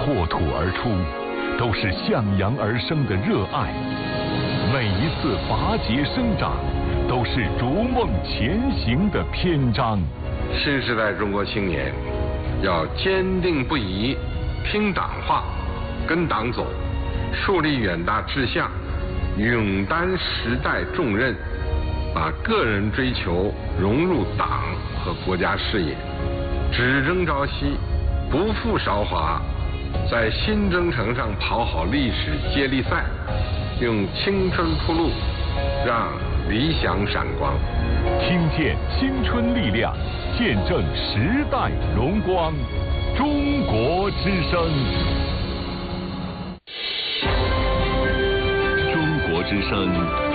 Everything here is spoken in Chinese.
破土而出，都是向阳而生的热爱。每一次拔节生长，都是逐梦前行的篇章。 新时代中国青年要坚定不移听党话，跟党走，树立远大志向，勇担时代重任，把个人追求融入党和国家事业，只争朝夕，不负韶华，在新征程上跑好历史接力赛，用青春铺路，让理想闪光。 听见青春力量，见证时代荣光。中国之声。中国之声